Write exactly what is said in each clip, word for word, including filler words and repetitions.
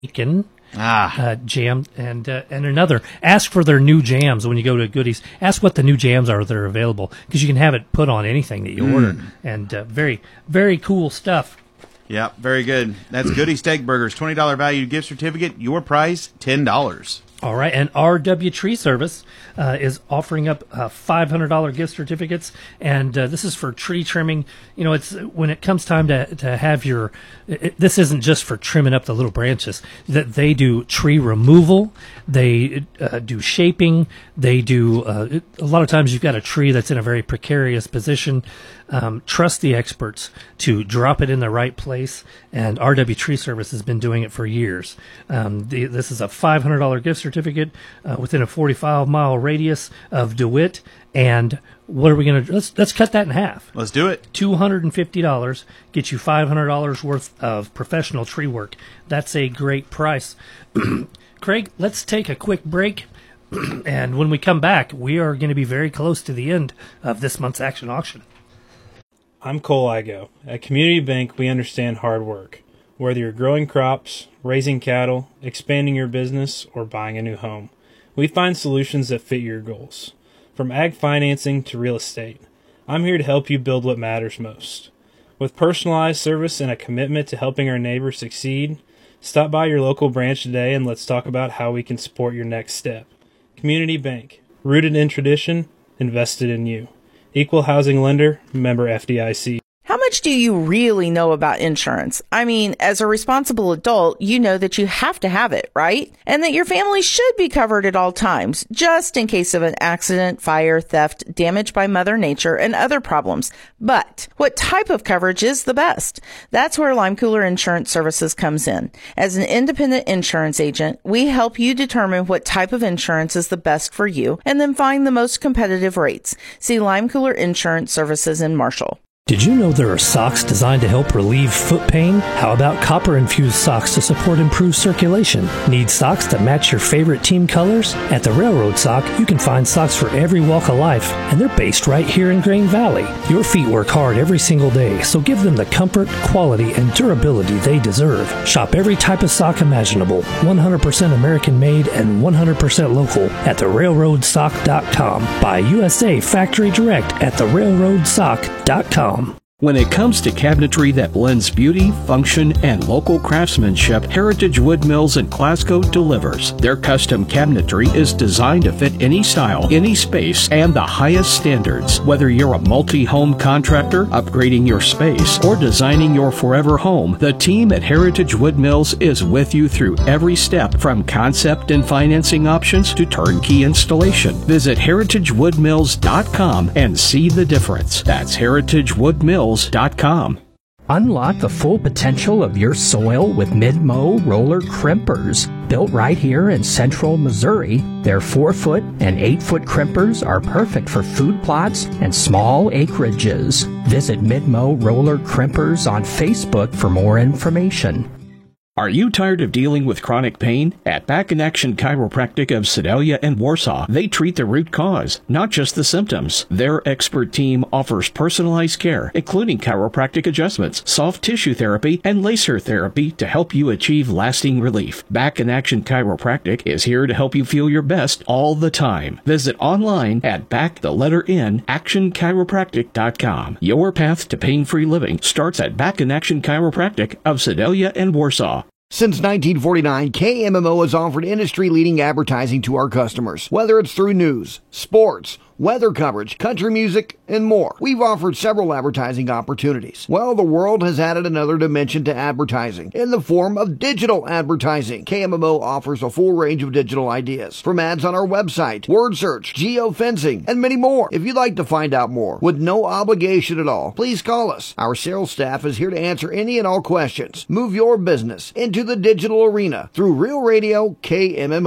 Bacon. Ah, uh, jam and uh, and another. Ask for their new jams when you go to Goodies. Ask what the new jams are that are available, because you can have it put on anything that you Mm. order. And uh, very, very cool stuff. yeah, very good. That's Goody Steak Burgers, twenty dollars value gift certificate. Your price, ten dollars. All right, and R W Tree Service uh, is offering up uh, five hundred dollars gift certificates, and uh, this is for tree trimming. You know, it's when it comes time to to have your. It, this isn't just for trimming up the little branches. That they do tree removal, they uh, do shaping, they do. Uh, it, a lot of times, you've got a tree that's in a very precarious position. Um, trust the experts to drop it in the right place, and R W Tree Service has been doing it for years. Um, the, this is a five hundred dollars gift certificate uh, within a forty-five mile radius of DeWitt, and what are we going to let's let's cut that in half. Let's do it. two hundred fifty dollars gets you five hundred dollars worth of professional tree work. That's a great price. Craig, let's take a quick break. And when we come back, we are going to be very close to the end of this month's Action Auction. I'm Cole Igo. At Community Bank, we understand hard work. Whether you're growing crops, raising cattle, expanding your business, or buying a new home, we find solutions that fit your goals. From ag financing to real estate, I'm here to help you build what matters most. With personalized service and a commitment to helping our neighbors succeed, stop by your local branch today and let's talk about how we can support your next step. Community Bank, rooted in tradition, invested in you. Equal housing lender, member F D I C. How much do you really know about insurance? I mean, as a responsible adult, you know that you have to have it, right? And that your family should be covered at all times, just in case of an accident, fire, theft, damage by Mother Nature, and other problems. But what type of coverage is the best? That's where Lime Cooler Insurance Services comes in. As an independent insurance agent, we help you determine what type of insurance is the best for you and then find the most competitive rates. See Lime Cooler Insurance Services in Marshall. Did you know there are socks designed to help relieve foot pain? How about copper-infused socks to support improved circulation? Need socks that match your favorite team colors? At the Railroad Sock, you can find socks for every walk of life, and they're based right here in Grain Valley. Your feet work hard every single day, so give them the comfort, quality, and durability they deserve. Shop every type of sock imaginable, one hundred percent American-made and one hundred percent local at the railroad sock dot com. Buy U S A Factory Direct at the railroad sock dot com. When it comes to cabinetry that blends beauty, function, and local craftsmanship, Heritage Wood Mills in Glasgow delivers. Their custom cabinetry is designed to fit any style, any space, and the highest standards. Whether you're a multi-home contractor, upgrading your space, or designing your forever home, the team at Heritage Wood Mills is with you through every step, from concept and financing options to turnkey installation. Visit heritage wood mills dot com and see the difference. That's heritage wood mills dot com. Unlock the full potential of your soil with Mid-Mow roller crimpers. Built right here in central Missouri, their four foot and eight foot crimpers are perfect for food plots and small acreages. Visit Mid-Mow Roller Crimpers on Facebook for more information. Are you tired of dealing with chronic pain? At Back in Action Chiropractic of Sedalia and Warsaw, they treat the root cause, not just the symptoms. Their expert team offers personalized care, including chiropractic adjustments, soft tissue therapy, and laser therapy to help you achieve lasting relief. Back in Action Chiropractic is here to help you feel your best all the time. Visit online at back the letter N action chiropractic dot com. Your path to pain-free living starts at Back in Action Chiropractic of Sedalia and Warsaw. Since nineteen forty-nine, K M M O has offered industry-leading advertising to our customers. Whether it's through news, sports, weather coverage, country music, and more. We've offered several advertising opportunities. Well, the world has added another dimension to advertising in the form of digital advertising. K M M O offers a full range of digital ideas, from ads on our website, word search, geofencing, and many more. If you'd like to find out more with no obligation at all, please call us. Our sales staff is here to answer any and all questions. Move your business into the digital arena through Real Radio K M M O.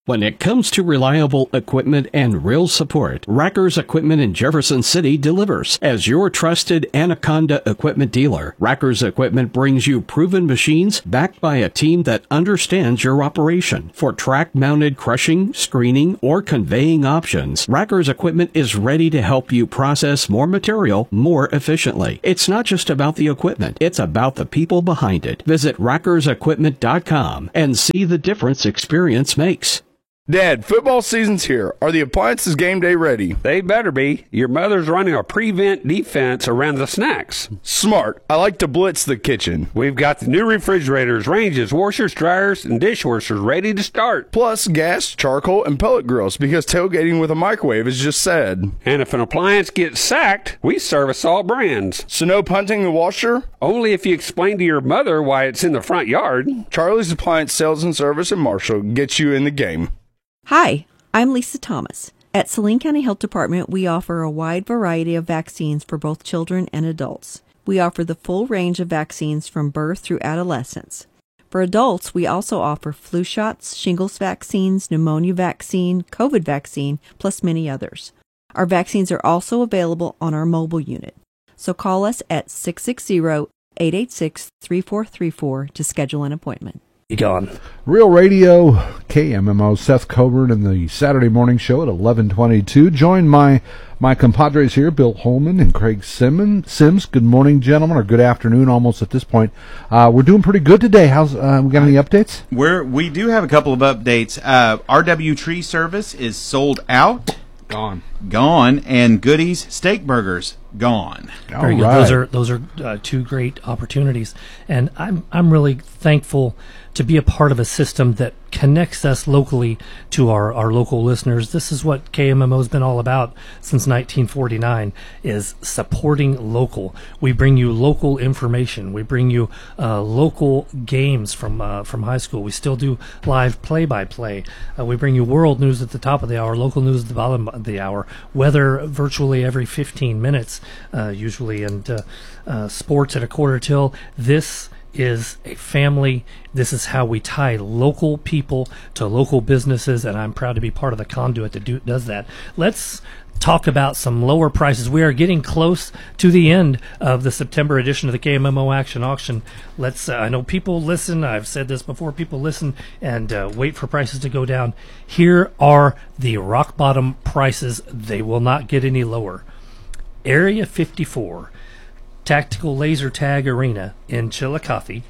When it comes to reliable equipment and real support, Rackers Equipment in Jefferson City delivers. As your trusted Anaconda equipment dealer, Rackers Equipment brings you proven machines backed by a team that understands your operation. For track-mounted crushing, screening, or conveying options, Rackers Equipment is ready to help you process more material more efficiently. It's not just about the equipment, it's about the people behind it. Visit rackers equipment dot com and see the difference experience makes. Dad, football season's here. Are the appliances game day ready? They better be. Your mother's running a prevent defense around the snacks. Smart. I like to blitz the kitchen. We've got the new refrigerators, ranges, washers, dryers, and dishwashers ready to start. Plus gas, charcoal, and pellet grills because tailgating with a microwave is just sad. And if an appliance gets sacked, we service all brands. So no punting the washer? Only if you explain to your mother why it's in the front yard. Charlie's Appliance Sales and Service in Marshall gets you in the game. Hi, I'm Lisa Thomas. At Saline County Health Department, we offer a wide variety of vaccines for both children and adults. We offer the full range of vaccines from birth through adolescence. For adults, we also offer flu shots, shingles vaccines, pneumonia vaccine, COVID vaccine, plus many others. Our vaccines are also available on our mobile unit. So call us at six six zero, eight eight six, three four three four to schedule an appointment. Gone. Real Radio, K M M O, Seth Coburn in the Saturday morning show at eleven twenty-two. Join my my compadres here, Bill Holman and Craig Simmons. Sims. Good morning, gentlemen, or good afternoon, almost at this point. Uh, we're doing pretty good today. How's uh, we got any updates? We're we do have a couple of updates. Uh, R W Tree Service is sold out. Gone. Gone, and Goodies Steak Burgers gone. Very good. Right. Those are those are uh, two great opportunities, and I'm I'm really thankful to be a part of a system that connects us locally to our, our local listeners. This is what K M M O has been all about since nineteen forty-nine, is supporting local. We bring you local information. We bring you uh, local games from uh, from high school. We still do live play-by-play. Uh, we bring you world news at the top of the hour, local news at the bottom of the hour, weather virtually every fifteen minutes, uh, usually, and uh, uh, sports at a quarter till. This is a family. This is how we tie local people to local businesses, and I'm proud to be part of the conduit that do, does that. Let's talk about some lower prices. We are getting close to the end of the September edition of the K M M O Action Auction. Let's. Uh, I know people listen. I've said this before. People listen and uh, wait for prices to go down. Here are the rock bottom prices. They will not get any lower. Area fifty-four. Tactical Laser Tag Arena in Chillicothe.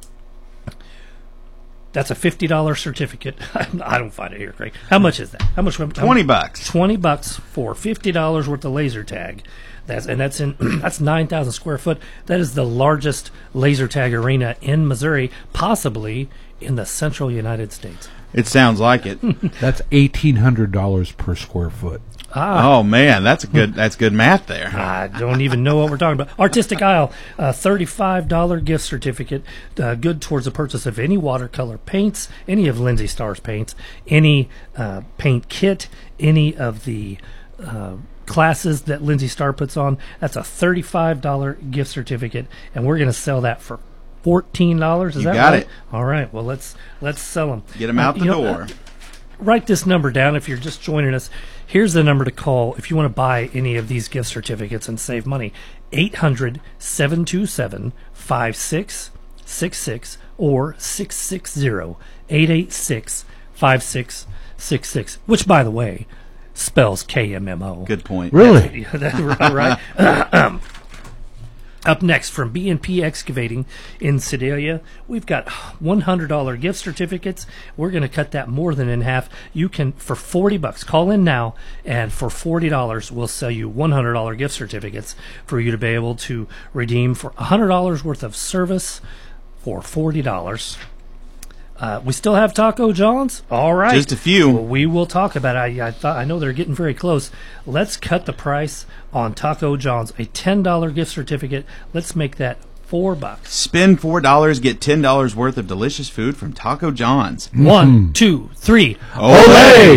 That's a fifty dollars certificate. I don't find it here, Craig. How much is that? How much? Twenty bucks. Twenty bucks for fifty dollars worth of laser tag. That's and that's in that's nine thousand square foot. That is the largest laser tag arena in Missouri, possibly in the central United States. It sounds like it. That's eighteen hundred dollars per square foot. Ah. Oh man, that's a good that's good math there. I don't even know what we're talking about. Artistic Isle, a thirty-five dollars gift certificate, uh, good towards the purchase of any watercolor paints, any of Lindsay Starr's paints, any uh, paint kit, any of the uh, classes that Lindsay Starr puts on. That's a thirty-five dollars gift certificate, and we're going to sell that for fourteen dollars. Is you that got right? it. All right. Well, let's let's sell them. Get them out uh, the door. Know, uh, write this number down if you're just joining us. Here's the number to call if you want to buy any of these gift certificates and save money. eight hundred, seven two seven, five six six six or six six zero, eight eight six, five six six six, which, by the way, spells K M M O. Good point. Really? That's right. right. Up next, from B and P Excavating in Sedalia, we've got one hundred dollars gift certificates. We're going to cut that more than in half. You can, for forty bucks, call in now, and for forty dollars, we'll sell you one hundred dollars gift certificates for you to be able to redeem for one hundred dollars worth of service for forty dollars. Uh, we still have Taco John's. All right, just a few. Well, we will talk about it. I, I thought I know they're getting very close. Let's cut the price on Taco John's. A ten dollars gift certificate. Let's make that four bucks. Spend four dollars, get ten dollars worth of delicious food from Taco John's. One, two, three. Olé!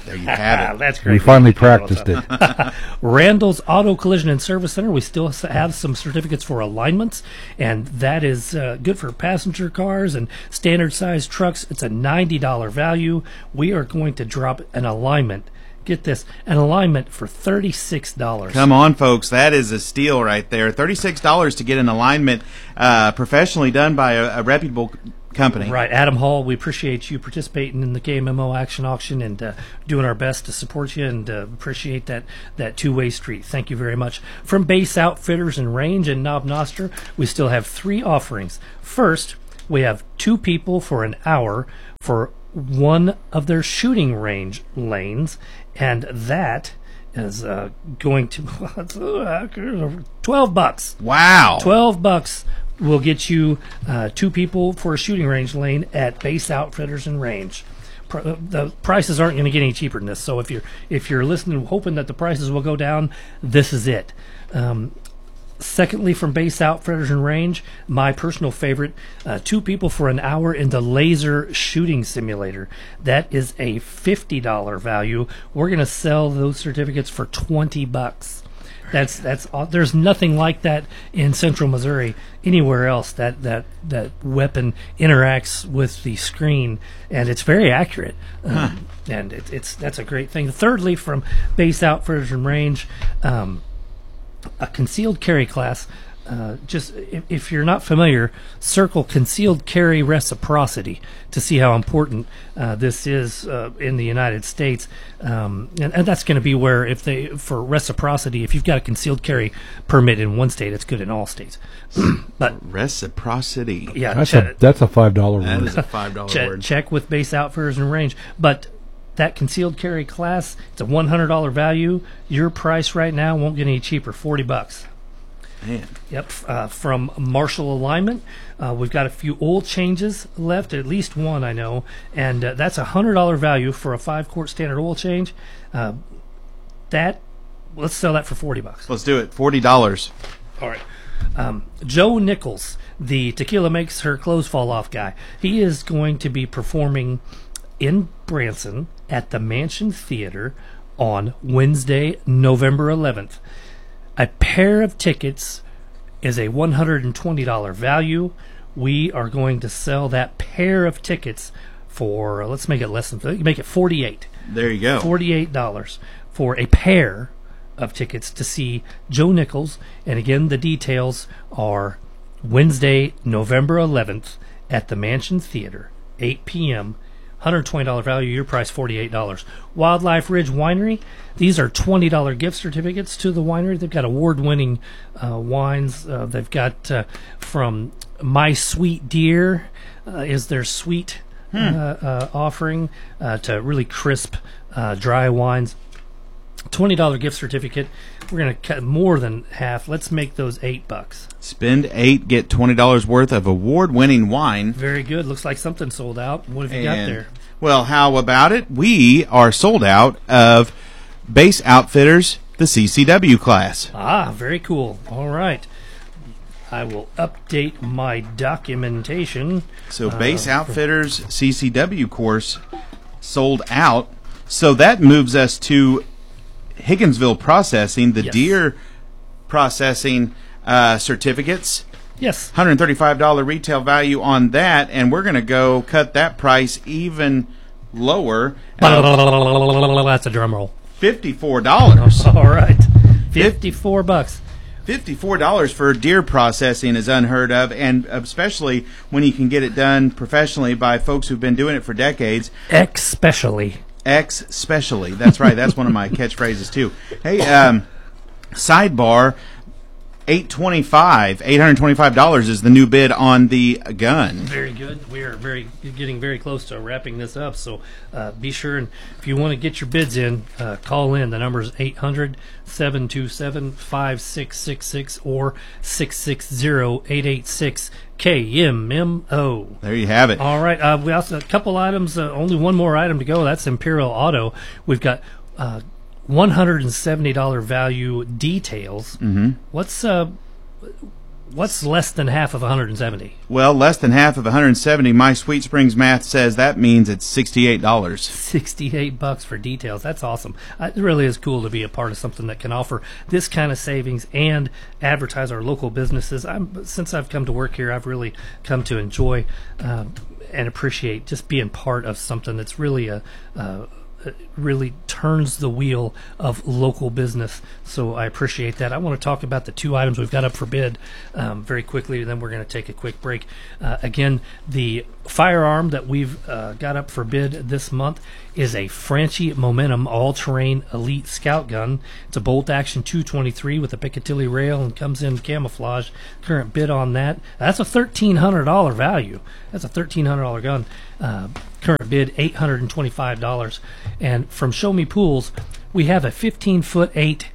There you have it. That's great. We finally practiced it. Randall's Auto Collision and Service Center. We still have some certificates for alignments, and that is uh, good for passenger cars and standard size trucks. It's a ninety dollars value. We are going to drop an alignment. Get this, an alignment for thirty-six dollars. Come on, folks. That is a steal right there. thirty-six dollars to get an alignment uh, professionally done by a, a reputable company. Right. Adam Hall, we appreciate you participating in the K M M O Action Auction and uh, doing our best to support you, and uh, appreciate that, that two-way street. Thank you very much. From Base Outfitters and Range in Knob Noster, we still have three offerings. First, we have two people for an hour for one of their shooting range lanes, and that is uh, going to twelve bucks. Wow. twelve bucks will get you uh, two people for a shooting range lane at Base Outfitters and Range. Pr- the prices aren't going to get any cheaper than this, so if you're if you're listening hoping that the prices will go down, this is it. Um, secondly, from Base Outfitters and Range, my personal favorite, uh, two people for an hour in the laser shooting simulator. That is a fifty dollars value. We're going to sell those certificates for twenty bucks. That's that's there's nothing like that in Central Missouri anywhere else. That that that weapon interacts with the screen, and it's very accurate. Huh. Um, and it, it's that's a great thing. Thirdly, from Base Outfitters and Range, um, a concealed carry class. Uh, just if, if you're not familiar, circle concealed carry reciprocity to see how important uh, this is uh, in the United States, um, and, and that's going to be where if they for reciprocity, if you've got a concealed carry permit in one state, it's good in all states. But reciprocity, yeah, That's che- a that's a five dollar that word. is a five dollar che- word. check with Base Outfitters and Range, but. That concealed carry class, it's a one hundred dollars value. Your price right now won't get any cheaper, forty bucks. Man. Yep. Uh, from Marshall Alignment, uh, we've got a few oil changes left, at least one I know, and uh, that's a one hundred dollars value for a five-quart standard oil change. Uh, that, let's sell that for forty bucks. Let's do it. forty dollars. All right. Um, Joe Nichols, the Tequila Makes Her Clothes Fall Off guy, he is going to be performing in Branson at the Mansion Theater on Wednesday, November eleventh. A pair of tickets is a one hundred twenty dollars value. We are going to sell that pair of tickets for, let's make it less than, make it forty-eight dollars. There you go. forty-eight dollars for a pair of tickets to see Joe Nichols. And again, the details are Wednesday, November eleventh at the Mansion Theater, eight p.m., one hundred twenty dollars value, your price forty-eight dollars. Wildlife Ridge Winery, these are twenty dollars gift certificates to the winery. They've got award-winning uh, wines. Uh, they've got uh, from My Sweet Deer uh, is their sweet hmm. uh, uh, offering uh, to really crisp, uh, dry wines. twenty dollars gift certificate. We're going to cut more than half. Let's make those eight bucks. Spend eight, get twenty dollars worth of award-winning wine. Very good. Looks like something sold out. What have you And, got there? Well, how about it? We are sold out of Base Outfitters, the C C W class. Ah, very cool. All right. I will update my documentation. So Uh, Base Outfitters C C W course sold out. So that moves us to Higginsville Processing, the Yes. deer processing uh, certificates. Yes. one hundred thirty-five dollars retail value on that, and we're going to go cut that price even lower. Uh, That's a drum roll. fifty-four dollars. All right. fifty-four bucks. fifty-four dollars for deer processing is unheard of, and especially when you can get it done professionally by folks who've been doing it for decades. Especially. X specially. That's right. That's one of my catchphrases too. Hey, um, sidebar, eight twenty-five, eight hundred twenty-five dollars is the new bid on the gun. Very good. We are very getting very close to wrapping this up. So uh, be sure, and if you want to get your bids in, uh, call in. The number is eight hundred, seven two seven, five six six six or six six zero, eight eight six, K M M O. There you have it. All right. Uh, we also a couple items. Uh, only one more item to go. That's Imperial Auto. We've got uh, one hundred seventy dollars value details. Mm-hmm. What's uh, What's less than half of one hundred seventy? Well, less than half of one hundred seventy. My Sweet Springs math says that means it's sixty-eight dollars. sixty-eight bucks for details. That's awesome. Uh, It really is cool to be a part of something that can offer this kind of savings and advertise our local businesses. I'm, since I've come to work here, I've really come to enjoy um, and appreciate just being part of something that's really a uh, really turns the wheel of local business. So I appreciate that. I want to talk about the two items we've got up for bid um, very quickly, and then we're going to take a quick break. Uh, again, the firearm that we've uh, got up for bid this month is a Franchi Momentum all-terrain Elite Scout gun. It's a bolt-action two twenty-three with a Picatinny rail and comes in camouflage. Current bid on that, that's a thirteen hundred dollars value. That's a thirteen hundred dollars gun. Uh, current bid eight hundred twenty-five dollars. And from Show Me Pools, we have a fifteen foot eight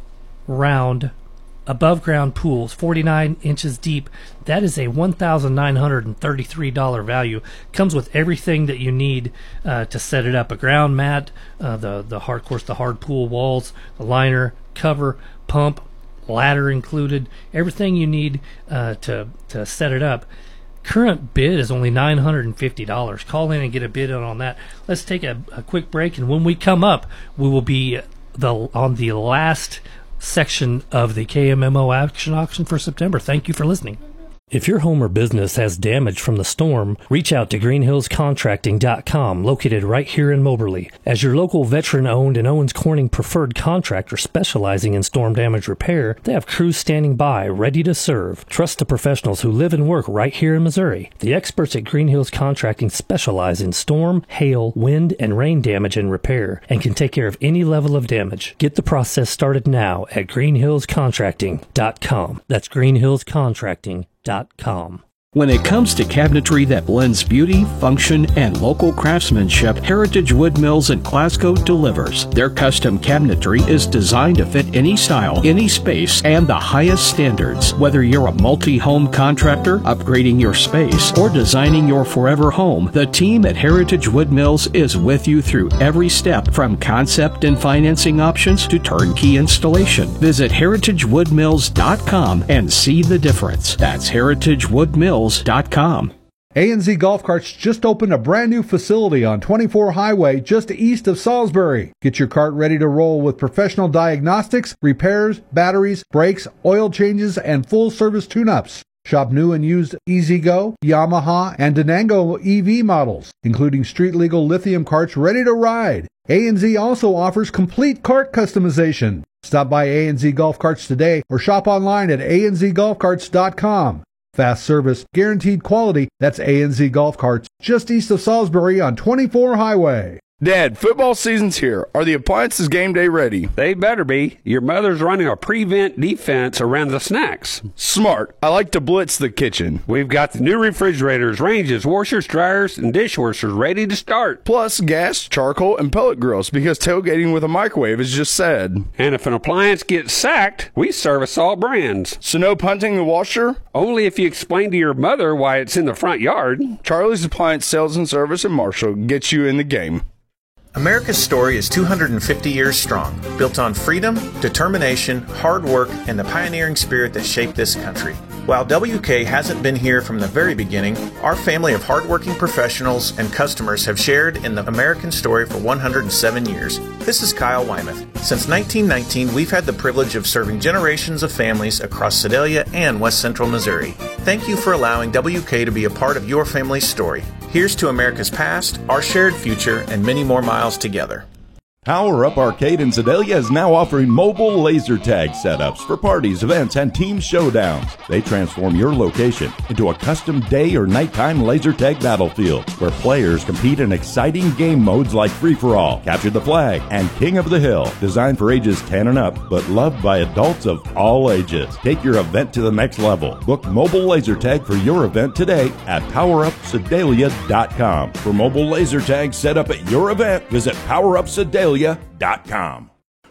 round above ground pools, forty-nine inches deep. That is a one thousand nine hundred thirty-three dollars value. Comes with everything that you need uh, to set it up: a ground mat, uh, the the hard, of course, the hard pool walls, the liner, cover, pump, ladder included, everything you need uh, to to set it up. Current bid is only nine hundred fifty dollars. Call in and get a bid on that. Let's take a, a quick break, and when we come up, we will be the on the last section of the K M M O action auction for September. Thank you for listening. If your home or business has damage from the storm, reach out to green hills contracting dot com, located right here in Moberly. As your local veteran-owned and Owens Corning preferred contractor specializing in storm damage repair, they have crews standing by, ready to serve. Trust the professionals who live and work right here in Missouri. The experts at Green Hills Contracting specialize in storm, hail, wind, and rain damage and repair, and can take care of any level of damage. Get the process started now at green hills contracting dot com. That's green hills contracting dot com. When it comes to cabinetry that blends beauty, function, and local craftsmanship, Heritage Wood Mills in Glasgow delivers. Their custom cabinetry is designed to fit any style, any space, and the highest standards. Whether you're a multi-home contractor, upgrading your space, or designing your forever home, the team at Heritage Wood Mills is with you through every step, from concept and financing options to turnkey installation. Visit heritage wood mills dot com and see the difference. That's heritage wood mills dot com. A N Z Golf Carts just opened a brand new facility on twenty-four Highway just east of Salisbury. Get your cart ready to roll with professional diagnostics, repairs, batteries, brakes, oil changes, and full service tune-ups. Shop new and used E-Z-Go, Yamaha, and Denango E V models, including street-legal lithium carts ready to ride. A N Z also offers complete cart customization. Stop by A N Z Golf Carts today or shop online at a n z golf carts dot com. Fast service, guaranteed quality. That's A N Z Golf Carts, just east of Salisbury on twenty-four Highway. Dad, football season's here. Are the appliances game day ready? They better be. Your mother's running a prevent defense around the snacks. Smart. I like to blitz the kitchen. We've got the new refrigerators, ranges, washers, dryers, and dishwashers ready to start. Plus gas, charcoal, and pellet grills, because tailgating with a microwave is just sad. And if an appliance gets sacked, we service all brands. So no punting the washer? Only if you explain to your mother why it's in the front yard. Charlie's Appliance Sales and Service in Marshall gets you in the game. America's story is two hundred fifty years strong, built on freedom, determination, hard work, and the pioneering spirit that shaped this country. While W K hasn't been here from the very beginning, our family of hardworking professionals and customers have shared in the American story for one hundred seven years. This is Kyle Wymuth. Since nineteen nineteen, we've had the privilege of serving generations of families across Sedalia and West Central Missouri. Thank you for allowing W K to be a part of your family's story. Here's to America's past, our shared future, and many more miles together. Power Up Arcade in Sedalia is now offering mobile laser tag setups for parties, events, and team showdowns. They transform your location into a custom day or nighttime laser tag battlefield where players compete in exciting game modes like Free-for-All, Capture the Flag, and King of the Hill. Designed for ages ten and up, but loved by adults of all ages. Take your event to the next level. Book mobile laser tag for your event today at power up sedalia dot com. For mobile laser tag set up at your event, visit power up sedalia dot com.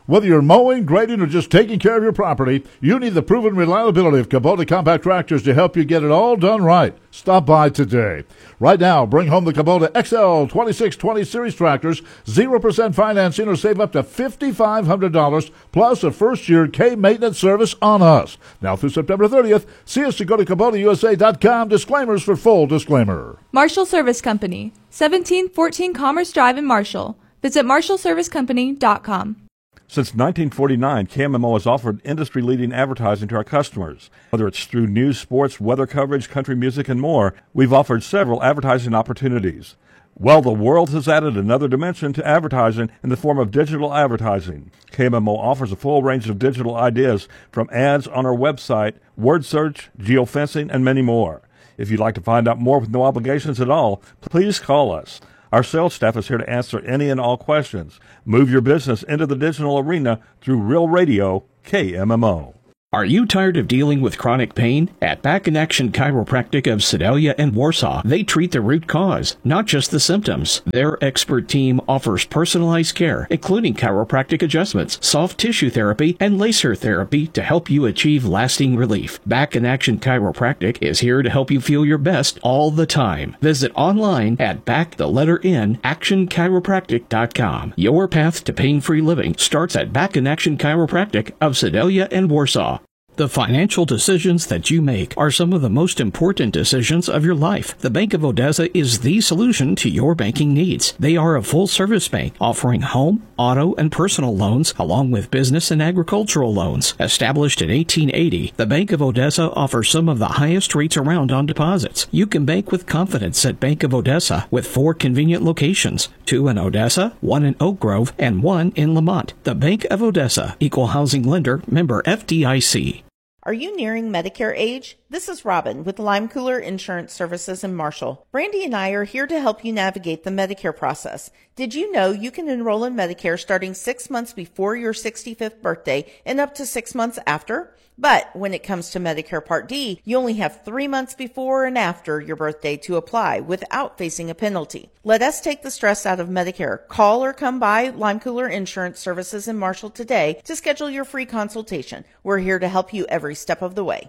Whether you're mowing, grading, or just taking care of your property, you need the proven reliability of Kubota compact tractors to help you get it all done right. Stop by today. Right now, bring home the Kubota X L twenty-six twenty Series tractors, zero percent financing, or save up to five thousand five hundred dollars plus a first-year K-maintenance service on us. Now through September thirtieth, see us to go to Kubota U S A dot com. Disclaimers for full disclaimer. Marshall Service Company, seventeen fourteen Commerce Drive in Marshall. Visit marshall service company dot com. Since nineteen forty-nine, K M M O has offered industry-leading advertising to our customers. Whether it's through news, sports, weather coverage, country music, and more, we've offered several advertising opportunities. Well, the world has added another dimension to advertising in the form of digital advertising. K M M O offers a full range of digital ideas, from ads on our website, word search, geofencing, and many more. If you'd like to find out more with no obligations at all, please call us. Our sales staff is here to answer any and all questions. Move your business into the digital arena through Real Radio, K M M O. Are you tired of dealing with chronic pain? At Back in Action Chiropractic of Sedalia and Warsaw, they treat the root cause, not just the symptoms. Their expert team offers personalized care, including chiropractic adjustments, soft tissue therapy, and laser therapy to help you achieve lasting relief. Back in Action Chiropractic is here to help you feel your best all the time. Visit online at back the letter N action chiropractic dot com. Your path to pain-free living starts at Back in Action Chiropractic of Sedalia and Warsaw. The financial decisions that you make are some of the most important decisions of your life. The Bank of Odessa is the solution to your banking needs. They are a full-service bank offering home, auto, and personal loans, along with business and agricultural loans. Established in eighteen eighty, the Bank of Odessa offers some of the highest rates around on deposits. You can bank with confidence at Bank of Odessa with four convenient locations, two in Odessa, one in Oak Grove, and one in Lamont. The Bank of Odessa, Equal Housing Lender, member F D I C. Are you nearing Medicare age? This is Robin with Lime Cooler Insurance Services in Marshall. Brandy and I are here to help you navigate the Medicare process. Did you know you can enroll in Medicare starting six months before your sixty-fifth birthday and up to six months after? But when it comes to Medicare Part D, you only have three months before and after your birthday to apply without facing a penalty. Let us take the stress out of Medicare. Call or come by Lime Cooler Insurance Services in Marshall today to schedule your free consultation. We're here to help you every step of the way.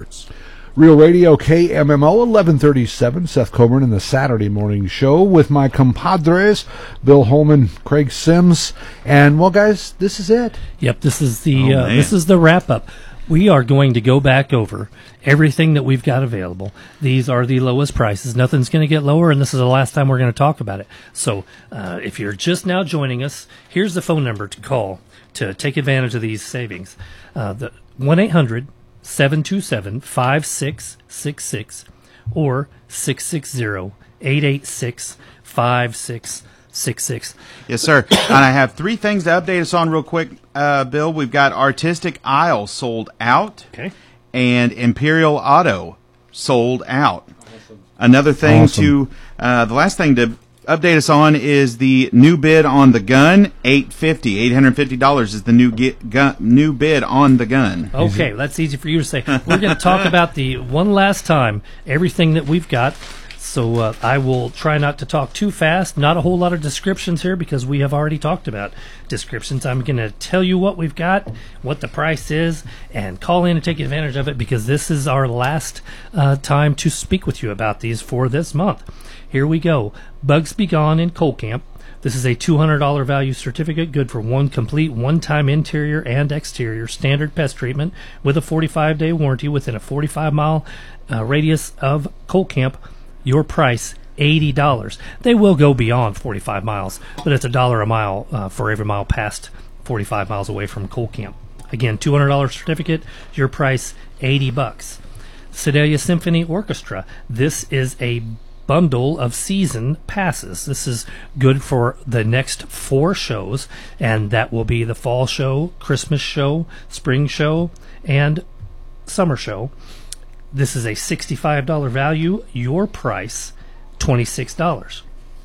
Real Radio K M M O eleven thirty-seven. Seth Coburn in the Saturday morning show with my compadres, Bill Holman, Craig Sims, and well, guys, this is it. Yep, this is the Oh, uh, man. this is the wrap up. We are going to go back over everything that we've got available. These are the lowest prices. Nothing's going to get lower, and this is the last time we're going to talk about it. So uh, if you're just now joining us, here's the phone number to call to take advantage of these savings. Uh, the one eight hundred seven two seven five six six six or six six zero eight eight six five six six six. Yes, sir. And I have three things to update us on real quick, uh, Bill. We've got Artistic Isle sold out. Okay. And Imperial Auto sold out. Another thing Awesome. to, uh, the last thing to update us on is the new bid on the gun. eight fifty, eight hundred fifty dollars is the new get, gun, new bid on the gun. Okay, that's easy for you to say. We're going to talk about the one last time, everything that we've got. So uh, I will try not to talk too fast. Not a whole lot of descriptions here because we have already talked about descriptions. I'm going to tell you what we've got, what the price is, and call in and take advantage of it because this is our last uh, time to speak with you about these for this month. Here we go. Bugs Be Gone in Coal Camp. This is a two hundred dollars value certificate, good for one complete one-time interior and exterior standard pest treatment with a forty-five day warranty within a forty-five mile uh, radius of Coal Camp. Your price, eighty dollars. They will go beyond forty-five miles, but it's a dollar a mile uh, for every mile past forty-five miles away from Coal Camp. Again, two hundred dollars certificate, your price, eighty bucks. Sedalia Symphony Orchestra. This is a bundle of season passes. This is good for the next four shows, and that will be the fall show, Christmas show, spring show, and summer show. This is a sixty-five dollars value. Your price, twenty-six dollars.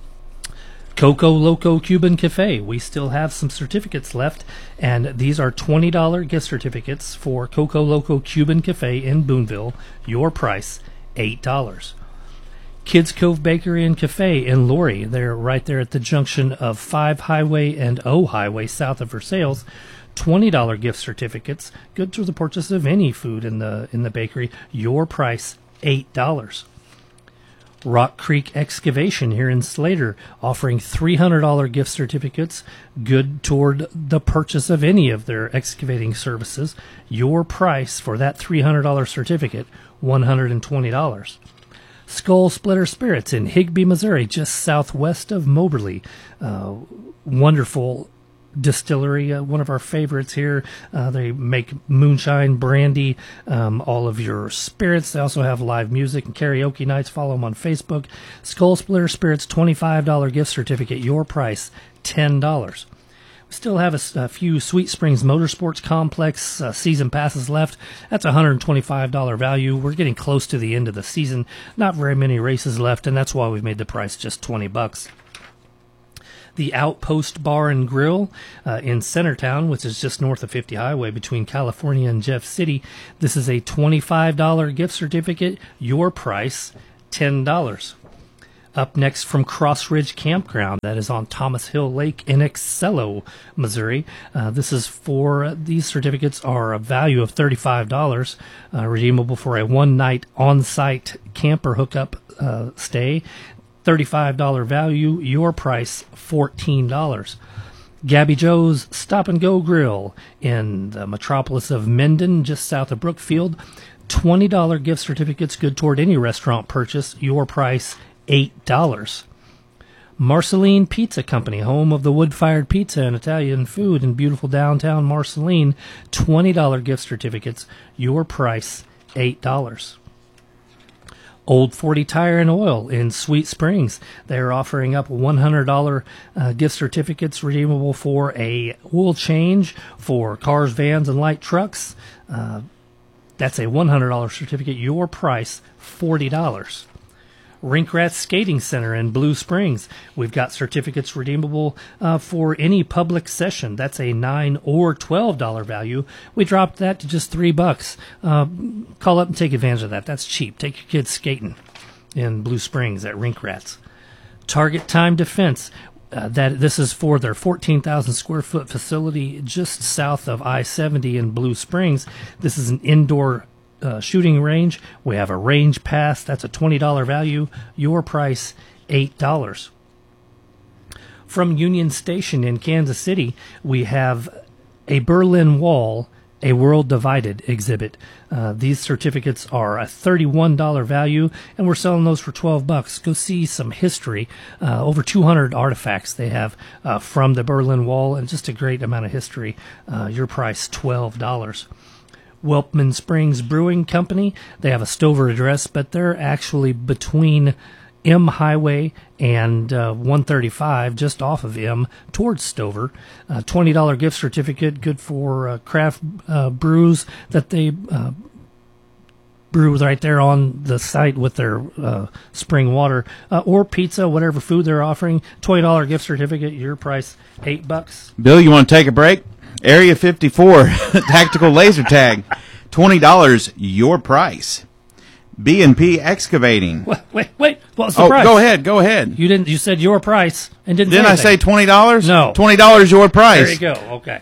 Coco Loco Cuban Cafe. We still have some certificates left, and these are twenty dollars gift certificates for Coco Loco Cuban Cafe in Boonville. Your price, eight dollars. Kids Cove Bakery and Cafe in Lori. They're right there at the junction of five Highway and O Highway south of Versailles. twenty dollars gift certificates, good for the purchase of any food in the in the bakery. Your price, eight dollars. Rock Creek Excavation here in Slater, offering three hundred dollars gift certificates, good toward the purchase of any of their excavating services. Your price for that three hundred dollars certificate, one hundred twenty dollars. Skull Splitter Spirits in Higbee, Missouri, just southwest of Moberly. Uh, wonderful distillery, uh, one of our favorites here. Uh, they make moonshine, brandy, um, all of your spirits. They also have live music and karaoke nights. Follow them on Facebook. Skull Splitter Spirits, twenty-five dollars gift certificate. Your price, ten dollars. We still have a, a few Sweet Springs Motorsports Complex uh, season passes left. That's a one hundred twenty-five dollars value. We're getting close to the end of the season. Not very many races left, and that's why we've made the price just twenty bucks. The Outpost Bar and Grill uh, in Centertown, which is just north of fifty Highway between California and Jeff City. This is a twenty-five dollars gift certificate. Your price, ten dollars. Up next from Cross Ridge Campground, that is on Thomas Hill Lake in Excello, Missouri. Uh, this is for, these certificates are a value of thirty-five dollars, uh, redeemable for a one-night on-site camper hookup uh, stay. thirty-five dollars value, your price, fourteen dollars. Gabby Joe's Stop and Go Grill in the metropolis of Mendon, just south of Brookfield. twenty dollars gift certificates, good toward any restaurant purchase. Your price, eight dollars. Marceline Pizza Company, home of the wood-fired pizza and Italian food in beautiful downtown Marceline. twenty dollars gift certificates. Your price, eight dollars. Old forty Tire and Oil in Sweet Springs. They're offering up one hundred dollars uh, gift certificates redeemable for a oil change for cars, vans, and light trucks. Uh, that's a one hundred dollars certificate. Your price, forty dollars. Rink Rat Skating Center in Blue Springs. We've got certificates redeemable uh, for any public session. That's a nine or twelve dollars value. We dropped that to just three bucks. Uh, call up and take advantage of that. That's cheap. Take your kids skating in Blue Springs at Rink Rats. Target Time Defense. Uh, that this is for their fourteen thousand square foot facility just south of I seventy in Blue Springs. This is an indoor Uh, shooting range. We have a range pass. That's a twenty dollars value. Your price, eight dollars. From Union Station in Kansas City, we have a Berlin Wall, a World Divided exhibit. Uh, these certificates are a thirty-one dollars value, and we're selling those for twelve bucks. Go see some history. Uh, over two hundred artifacts they have uh, from the Berlin Wall, and just a great amount of history. Uh, your price, twelve dollars. Welpman Springs Brewing Company. They have a Stover address, but they're actually between M Highway and uh, one thirty-five, just off of M, towards Stover. Uh, twenty dollars gift certificate, good for uh, craft uh, brews that they uh, brew right there on the site with their uh, spring water, uh, or pizza, whatever food they're offering. twenty dollars gift certificate, your price, eight bucks. Bill, you want to take a break? Area fifty-four Tactical Laser Tag, twenty dollars, your price. B and P Excavating. Wait, wait, wait. What's the oh, price? go ahead, go ahead. You didn't. You said your price and didn't. Didn't say I say twenty dollars? No, twenty dollars, your price. There you go. Okay.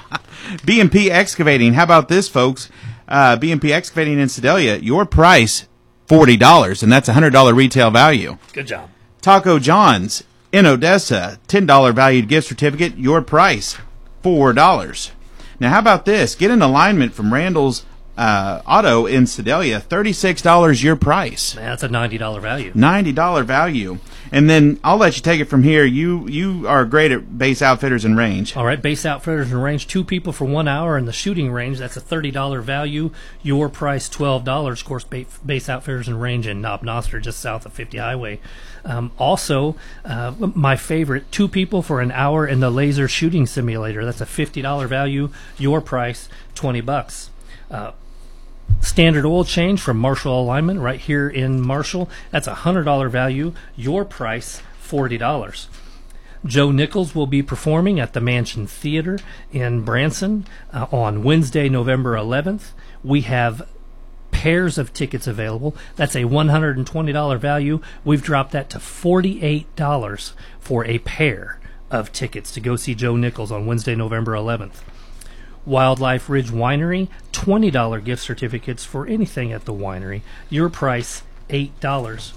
B and P Excavating. How about this, folks? Uh, B and P Excavating in Sedalia. Your price, forty dollars, and that's a hundred dollar retail value. Good job. Taco John's in Odessa, ten dollar valued gift certificate. Your price, four dollars. Now, how about this? Get an alignment from Randall's uh, Auto in Sedalia, thirty-six dollars your price. Man, that's a ninety dollar value. ninety dollar value. And then I'll let you take it from here. You you are great at Base Outfitters and Range. All right, Base Outfitters and Range, two people for one hour in the shooting range. That's a thirty dollar value. Your price, twelve dollars. Of course, Base Outfitters and Range in Knob Noster, just south of fifty Highway. Um, also, uh, my favorite, two people for an hour in the laser shooting simulator. That's a fifty dollar value. Your price, twenty bucks. Uh, Standard oil change from Marshall Alignment right here in Marshall. That's a one hundred dollar value. Your price, forty dollars. Joe Nichols will be performing at the Mansion Theater in Branson uh, on Wednesday, November eleventh. We have pairs of tickets available. That's a one hundred twenty dollar value. We've dropped that to forty-eight dollars for a pair of tickets to go see Joe Nichols on Wednesday, November eleventh. Wildlife Ridge Winery, twenty dollars gift certificates for anything at the winery. Your price, eight dollars.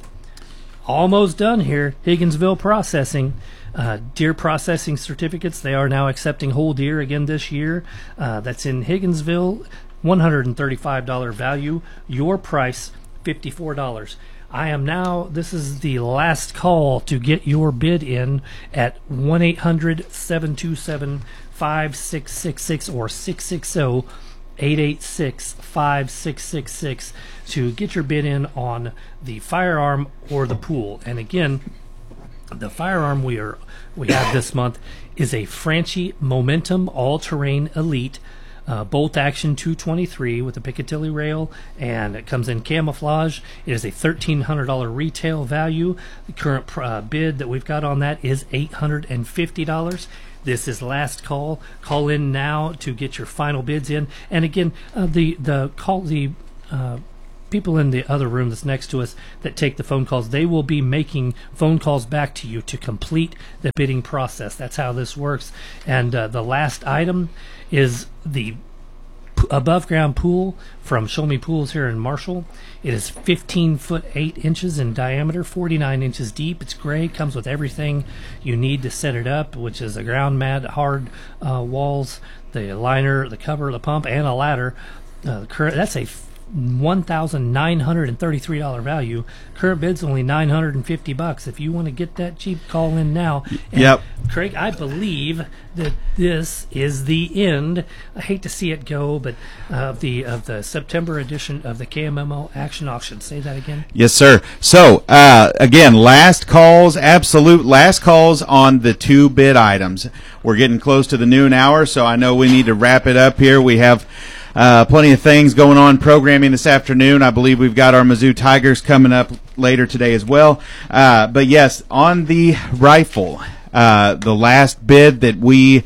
Almost done here. Higginsville Processing. Uh, deer processing certificates. They are now accepting whole deer again this year. Uh, that's in Higginsville. one hundred thirty-five dollars value. Your price, fifty-four dollars. I am now, this is the last call to get your bid in at one eight hundred seven two seven five six six six or six six zero eight eight six five six six six to get your bid in on the firearm or the pool. And again, the firearm we are we have this month is a Franchi Momentum All-Terrain Elite uh, bolt action two twenty-three with a Picatinny rail, and it comes in camouflage. It is a thirteen hundred dollars retail value. The current uh, bid that we've got on that is eight hundred fifty dollars. This is last call. Call in now to get your final bids in. And again, uh, the the call the uh, people in the other room that's next to us that take the phone calls, they will be making phone calls back to you to complete the bidding process. That's how this works. And uh, the last item is the p- above ground pool from Show Me Pools here in Marshall. It is fifteen foot eight inches in diameter, forty-nine inches deep. It's gray, comes with everything you need to set it up, which is a ground mat, hard uh, walls, the liner, the cover, the pump, and a ladder. Uh, current, that's a one thousand nine hundred thirty-three dollars value. Current bid's only nine hundred fifty bucks. If you want to get that cheap, call in now. And yep. Craig, I believe that this is the end. I hate to see it go, but uh, the of the September edition of the K M M O Action Auction. Say that again. Yes, sir. So, uh, again, last calls, absolute last calls on the two bid items. We're getting close to the noon hour, so I know we need to wrap it up here. We have Uh, plenty of things going on programming this afternoon. I believe we've got our Mizzou Tigers coming up later today as well. Uh, but yes, on the rifle, uh, the last bid that we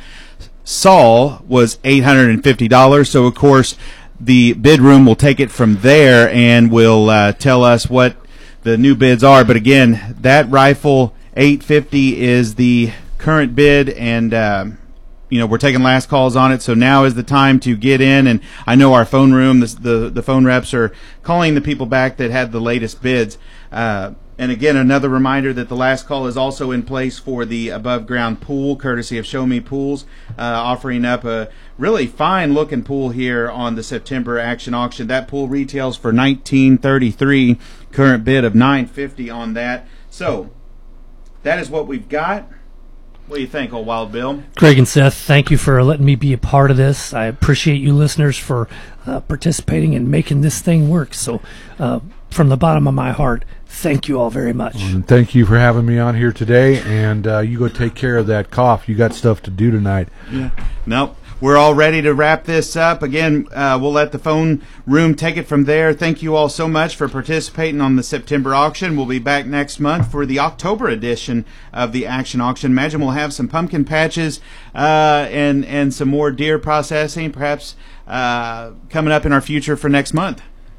saw was eight hundred fifty dollars. So, of course, the bid room will take it from there and will uh, tell us what the new bids are. But again, that rifle, eight hundred fifty dollars is the current bid, and uh, you know, we're taking last calls on it, so now is the time to get in. And I know our phone room, the the, the phone reps are calling the people back that had the latest bids. Uh, and again, another reminder that the last call is also in place for the above ground pool, courtesy of Show Me Pools, uh, offering up a really fine looking pool here on the September Action Auction. That pool retails for nineteen thirty-three, current bid of nine fifty on that. So that is what we've got. What do you think, old Wild Bill? Craig and Seth, thank you for letting me be a part of this. I appreciate you listeners for uh, participating and making this thing work. So uh, from the bottom of my heart, thank you all very much. And thank you for having me on here today. And uh, you go take care of that cough. You got stuff to do tonight. Yeah. Nope. We're all ready to wrap this up. Again, uh, we'll let the phone room take it from there. Thank you all so much for participating on the September auction. We'll be back next month for the October edition of the Action Auction. Imagine we'll have some pumpkin patches uh, and, and some more deer processing, perhaps uh, coming up in our future for next month.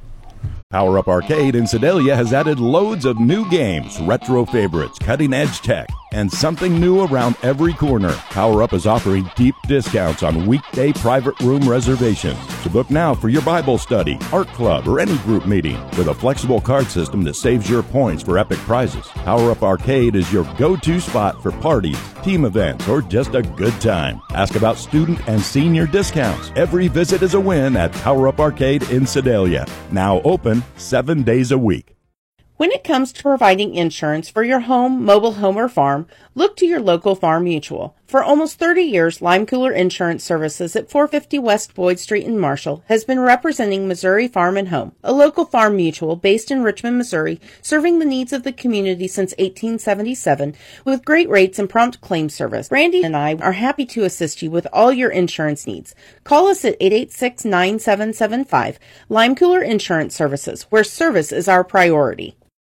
Power Up Arcade in Sedalia has added loads of new games, retro favorites, cutting-edge tech, and something new around every corner. Power Up is offering deep discounts on weekday private room reservations. To book now for your Bible study, art club, or any group meeting with a flexible card system that saves your points for epic prizes. Power Up Arcade is your go-to spot for parties, team events, or just a good time. Ask about student and senior discounts. Every visit is a win at Power Up Arcade in Sedalia. Now open seven days a week. When it comes to providing insurance for your home, mobile home, or farm, look to your local Farm Mutual. For almost thirty years, Lime Cooler Insurance Services at four fifty West Boyd Street in Marshall has been representing Missouri Farm and Home, a local farm mutual based in Richmond, Missouri, serving the needs of the community since eighteen seventy-seven with great rates and prompt claim service. Randy and I are happy to assist you with all your insurance needs. Call us at eight eight six, nine seven seven five. Lime Cooler Insurance Services, where service is our priority.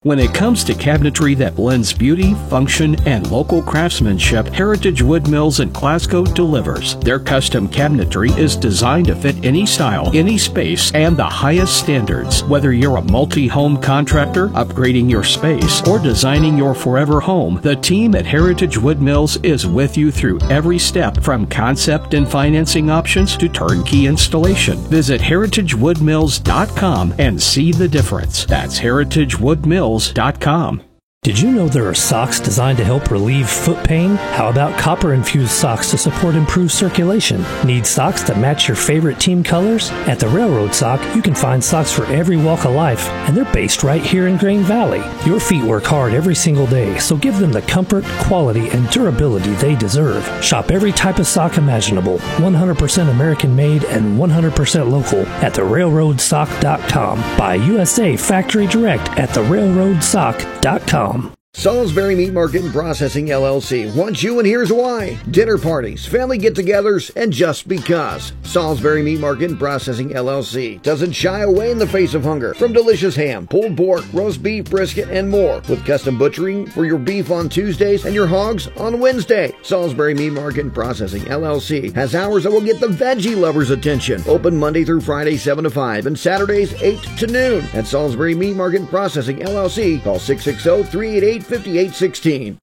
When it comes to cabinetry that blends beauty, function, and local craftsmanship, Heritage Wood Mills in Glasgow delivers. Their custom cabinetry is designed to fit any style, any space, and the highest standards. Whether you're a multi-home contractor, upgrading your space, or designing your forever home, the team at Heritage Wood Mills is with you through every step, from concept and financing options to turnkey installation. Visit heritage wood mills dot com and see the difference. That's heritage wood mills dot com. Did you know there are socks designed to help relieve foot pain? How about copper-infused socks to support improved circulation? Need socks that match your favorite team colors? At the Railroad Sock, you can find socks for every walk of life, and they're based right here in Grain Valley. Your feet work hard every single day, so give them the comfort, quality, and durability they deserve. Shop every type of sock imaginable, one hundred percent American-made and one hundred percent local at the railroad sock dot com. Buy U S A Factory Direct at the railroad sock dot com. Salisbury Meat Market and Processing L L C wants you, and here's why. Dinner parties, family get-togethers, and just because. Salisbury Meat Market and Processing L L C doesn't shy away in the face of hunger. From delicious ham, pulled pork, roast beef, brisket, and more. With custom butchering for your beef on Tuesdays and your hogs on Wednesday. Salisbury Meat Market and Processing L L C has hours that will get the veggie lovers' attention. Open Monday through Friday, seven to five, and Saturdays, eight to noon. At Salisbury Meat Market and Processing L L C, call six six zero, three eight eight, five eight one six.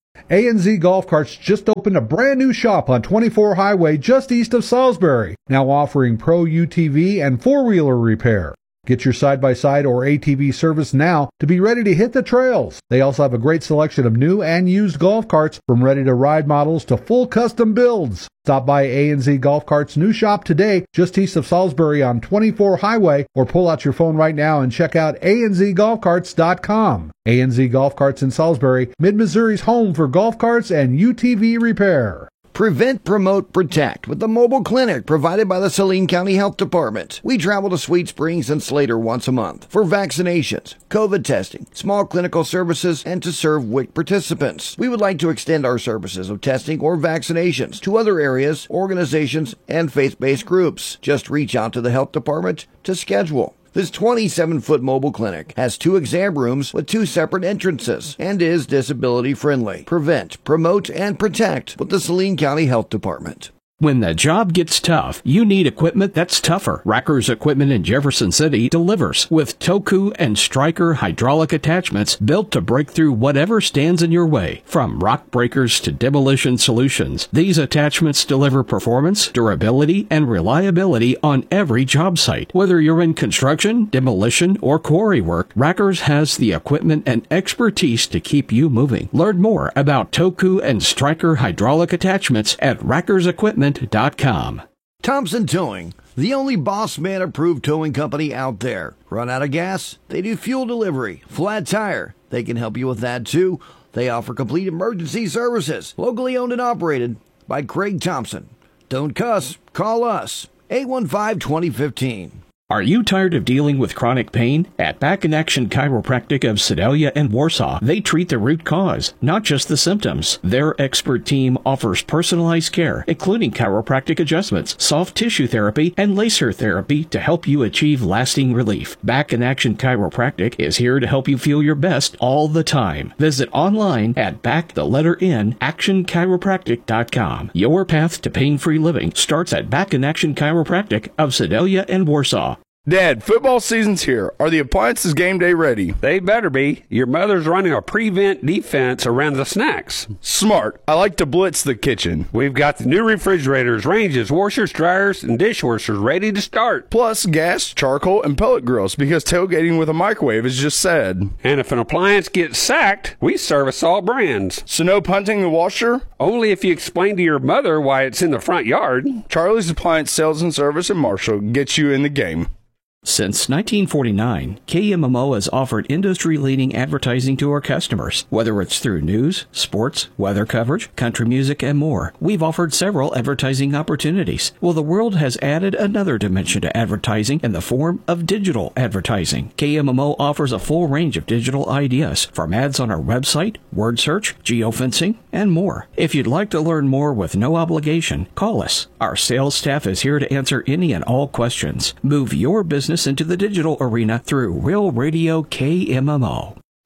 A and Z Golf Carts just opened a brand new shop on twenty-four Highway just east of Salisbury, now offering pro U T V and four-wheeler repair. Get your side-by-side or A T V service now to be ready to hit the trails. They also have a great selection of new and used golf carts, from ready-to-ride models to full custom builds. Stop by A and Z Golf Carts' new shop today, just east of Salisbury on twenty-four Highway, or pull out your phone right now and check out A N Z golf carts dot com. A and Z Golf Carts in Salisbury, Mid-Missouri's home for golf carts and U T V repair. Prevent, Promote, Protect with the mobile clinic provided by the Saline County Health Department. We travel to Sweet Springs and Slater once a month for vaccinations, COVID testing, small clinical services, and to serve W I C participants. We would like to extend our services of testing or vaccinations to other areas, organizations, and faith-based groups. Just reach out to the Health Department to schedule. This twenty-seven foot mobile clinic has two exam rooms with two separate entrances and is disability friendly. Prevent, Promote, and Protect with the Saline County Health Department. When the job gets tough, you need equipment that's tougher. Racker's Equipment in Jefferson City delivers with Toku and Stryker hydraulic attachments built to break through whatever stands in your way. From rock breakers to demolition solutions, these attachments deliver performance, durability, and reliability on every job site. Whether you're in construction, demolition, or quarry work, Racker's has the equipment and expertise to keep you moving. Learn more about Toku and Stryker hydraulic attachments at rackers equipment dot com. Thompson Towing, the only Boss Man approved towing company out there. Run out of gas? They do fuel delivery. Flat tire? They can help you with that too. They offer complete emergency services. Locally owned and operated by Craig Thompson. Don't cuss. Call us. eight one five, two zero one five. Are you tired of dealing with chronic pain? At Back in Action Chiropractic of Sedalia and Warsaw, they treat the root cause, not just the symptoms. Their expert team offers personalized care, including chiropractic adjustments, soft tissue therapy, and laser therapy to help you achieve lasting relief. Back in Action Chiropractic is here to help you feel your best all the time. Visit online at back the letter N action chiropractic dot com. Your path to pain-free living starts at Back in Action Chiropractic of Sedalia and Warsaw. Dad, football season's here. Are the appliances game day ready? They better be. Your mother's running a prevent defense around the snacks. Smart. I like to blitz the kitchen. We've got the new refrigerators, ranges, washers, dryers, and dishwashers ready to start. Plus gas, charcoal, and pellet grills, because tailgating with a microwave is just sad. And if an appliance gets sacked, we service all brands. So no punting the washer? Only if you explain to your mother why it's in the front yard. Charlie's Appliance Sales and Service in Marshall gets you in the game. Since nineteen forty-nine, K M M O has offered industry-leading advertising to our customers. Whether it's through news, sports, weather coverage, country music, and more, we've offered several advertising opportunities. Well, the world has added another dimension to advertising in the form of digital advertising. K M M O offers a full range of digital ideas, from ads on our website, word search, geofencing, and more. If you'd like to learn more with no obligation, call us. Our sales staff is here to answer any and all questions. Move your business into the digital arena through Real Radio K M M O.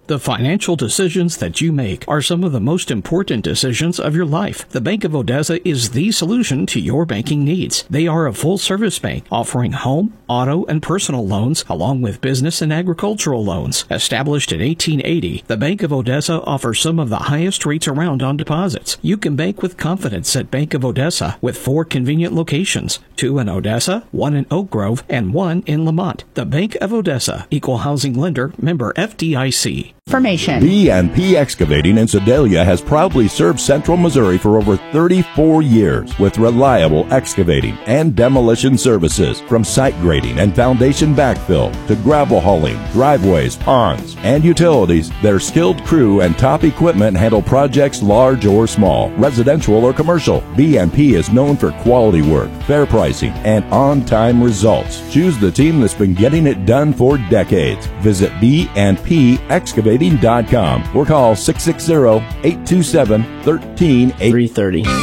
The financial decisions that you make are some of the most important decisions of your life. The Bank of Odessa is the solution to your banking needs. They are a full-service bank offering home, auto, and personal loans along with business and agricultural loans. Established in eighteen eighty, the Bank of Odessa offers some of the highest rates around on deposits. You can bank with confidence at Bank of Odessa with four convenient locations, two in Odessa, one in Oak Grove, and one in Lamont. The Bank of Odessa, Equal Housing Lender, member F D I C. Information. B and P Excavating in Sedalia has proudly served Central Missouri for over thirty-four years with reliable excavating and demolition services, from site grading and foundation backfill to gravel hauling, driveways, ponds, and utilities. Their skilled crew and top equipment handle projects large or small, residential or commercial. B and P is known for quality work, fair pricing, and on-time results. Choose the team that's been getting it done for decades. Visit B and P Excavating dot com or call six six zero, eight two seven, one three eight three zero.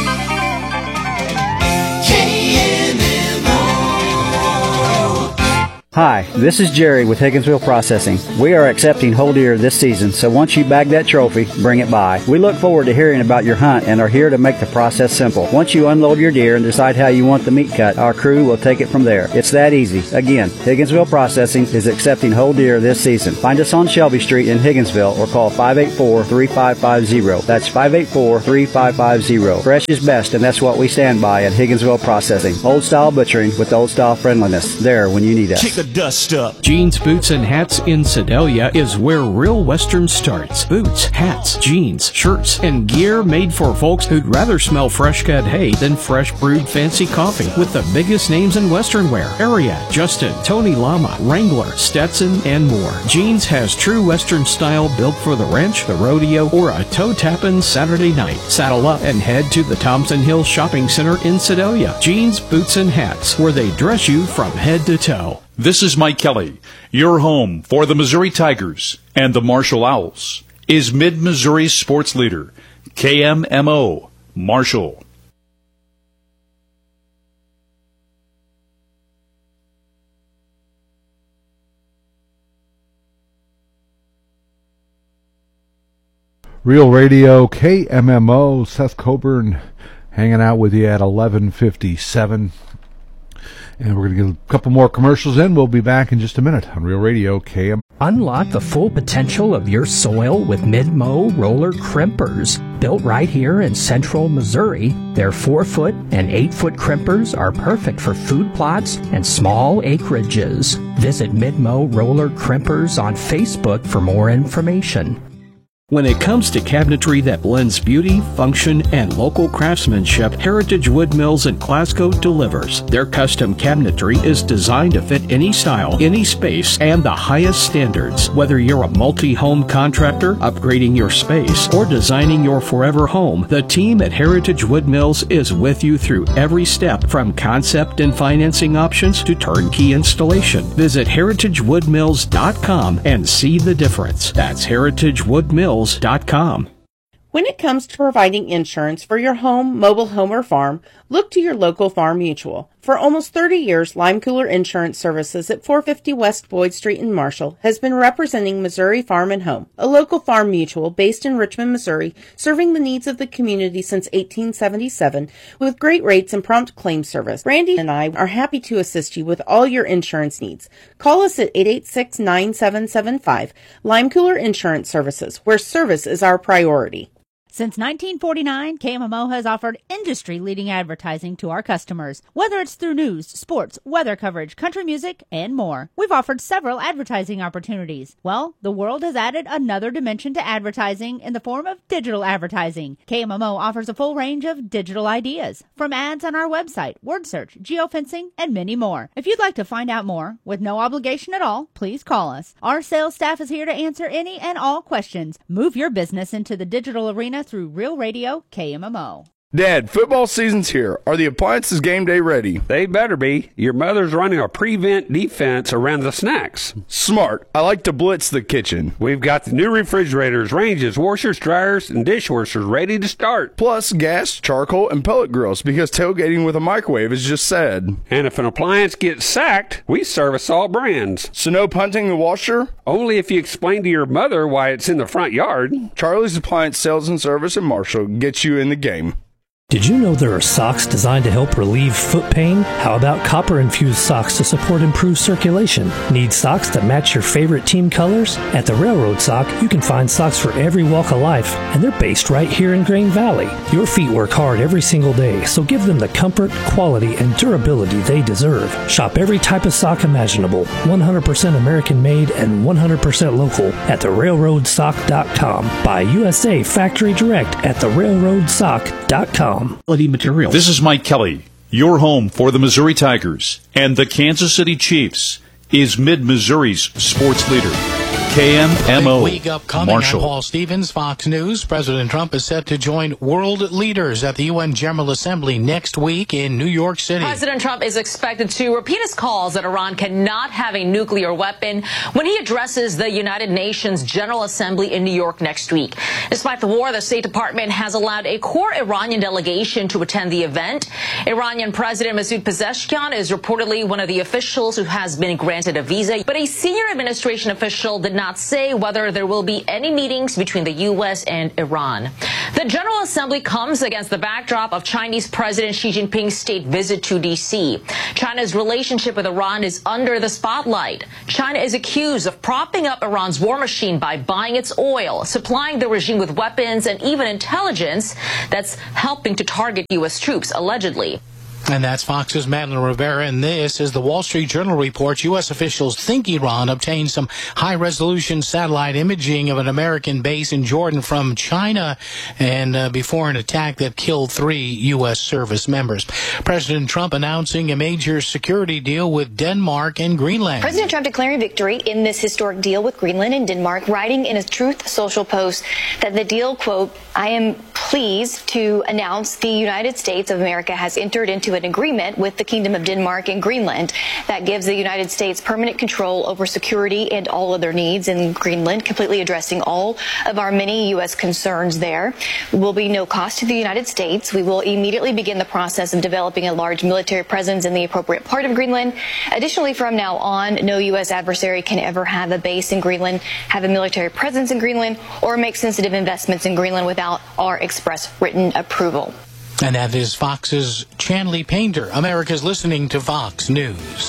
Hi, this is Jerry with Higginsville Processing. We are accepting whole deer this season, so once you bag that trophy, bring it by. We look forward to hearing about your hunt and are here to make the process simple. Once you unload your deer and decide how you want the meat cut, our crew will take it from there. It's that easy. Again, Higginsville Processing is accepting whole deer this season. Find us on Shelby Street in Higginsville or call five eight four, three five five zero. That's five eight four, three five five zero. Fresh is best, and that's what we stand by at Higginsville Processing. Old style butchering with old style friendliness. There when you need us. Kick the dust up. Jeans, Boots, and Hats in Sedalia is where real Western starts. Boots, hats, jeans, shirts, and gear made for folks who'd rather smell fresh cut hay than fresh brewed fancy coffee. With the biggest names in Western wear: Ariat, Justin, Tony Lama, Wrangler, Stetson, and more. Jeans has true Western style built for the ranch, the rodeo, or a toe-tapping Saturday night. Saddle up and head to the Thompson Hill Shopping Center in Sedalia. Jeans, Boots, and Hats, where they dress you from head to toe. This is Mike Kelly. Your home for the Missouri Tigers and the Marshall Owls is Mid-Missouri's sports leader, K M M O, Marshall. Real Radio, K M M O, Seth Coburn hanging out with you at eleven fifty-seven. And we're going to get a couple more commercials in. We'll be back in just a minute on Real Radio K M. Unlock the full potential of your soil with Mid-Mow roller crimpers. Built right here in central Missouri, their four-foot and eight-foot crimpers are perfect for food plots and small acreages. Visit Mid-Mow roller crimpers on Facebook for more information. When it comes to cabinetry that blends beauty, function, and local craftsmanship, Heritage Wood Mills in Glasgow delivers. Their custom cabinetry is designed to fit any style, any space, and the highest standards. Whether you're a multi-home contractor, upgrading your space, or designing your forever home, the team at Heritage Wood Mills is with you through every step, from concept and financing options to turnkey installation. Visit heritage wood mills dot com and see the difference. That's heritage wood mills dot com. When it comes to providing insurance for your home, mobile home, or farm, look to your local Farm Mutual. For almost thirty years, Lime Cooler Insurance Services at four fifty West Boyd Street in Marshall has been representing Missouri Farm and Home, a local farm mutual based in Richmond, Missouri, serving the needs of the community since eighteen seventy-seven with great rates and prompt claim service. Randy and I are happy to assist you with all your insurance needs. Call us at eight eight six, nine seven seven five. Lime Cooler Insurance Services, where service is our priority. Since nineteen forty-nine, K M M O has offered industry-leading advertising to our customers, whether it's through news, sports, weather coverage, country music, and more. We've offered several advertising opportunities. Well, the world has added another dimension to advertising in the form of digital advertising. K M M O offers a full range of digital ideas, from ads on our website, word search, geofencing, and many more. If you'd like to find out more, with no obligation at all, please call us. Our sales staff is here to answer any and all questions. Move your business into the digital arena through Real Radio K M M O. Dad, football season's here. Are the appliances game day ready? They better be. Your mother's running a prevent defense around the snacks. Smart. I like to blitz the kitchen. We've got the new refrigerators, ranges, washers, dryers, and dishwashers ready to start. Plus gas, charcoal, and pellet grills because tailgating with a microwave is just sad. And if an appliance gets sacked, we service all brands. So no punting the washer? Only if you explain to your mother why it's in the front yard. Charlie's Appliance Sales and Service in Marshall gets you in the game. Did you know there are socks designed to help relieve foot pain? How about copper-infused socks to support improved circulation? Need socks that match your favorite team colors? At the Railroad Sock, you can find socks for every walk of life, and they're based right here in Grain Valley. Your feet work hard every single day, so give them the comfort, quality, and durability they deserve. Shop every type of sock imaginable, one hundred percent American-made and one hundred percent local at the railroad sock dot com. Buy U S A Factory Direct at the railroad sock dot com. Material. This is Mike Kelly. Your home for the Missouri Tigers and the Kansas City Chiefs is Mid-Missouri's sports leader. K M M O, Big week upcoming. Marshall. I'm Paul Stevens, Fox News. President Trump is set to join world leaders at the U N General Assembly next week in New York City. President Trump is expected to repeat his calls that Iran cannot have a nuclear weapon when he addresses the United Nations General Assembly in New York next week. Despite the war, the State Department has allowed a core Iranian delegation to attend the event. Iranian President Masoud Pezeshkian is reportedly one of the officials who has been granted a visa, but a senior administration official did not say whether there will be any meetings between the U S and Iran. The General Assembly comes against the backdrop of Chinese President Xi Jinping's state visit to D C. China's relationship with Iran is under the spotlight. China is accused of propping up Iran's war machine by buying its oil, supplying the regime with weapons and even intelligence that's helping to target U S troops, allegedly. And that's Fox's Madeline Rivera, and this is the Wall Street Journal reports U S officials think Iran obtained some high-resolution satellite imaging of an American base in Jordan from China and uh, before an attack that killed three U S service members. President Trump announcing a major security deal with Denmark and Greenland. President Trump declaring victory in this historic deal with Greenland and Denmark, writing in a Truth Social post that the deal, quote, I am pleased to announce the United States of America has entered into an agreement with the Kingdom of Denmark and Greenland that gives the United States permanent control over security and all other needs in Greenland, completely addressing all of our many U S concerns there. Will be no cost to the United States. We will immediately begin the process of developing a large military presence in the appropriate part of Greenland. Additionally, from now on, no U S adversary can ever have a base in Greenland, have a military presence in Greenland, or make sensitive investments in Greenland without our express written approval. And that is Fox's Chanley Painter. America's listening to Fox News.